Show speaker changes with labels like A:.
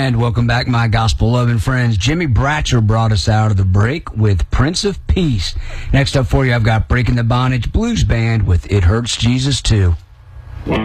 A: And welcome back, my gospel-loving friends. Jimmy Bratcher brought us out of the break with Prince of Peace. Next up for you, I've got Breaking the Bondage Blues Band with It Hurts Jesus Too.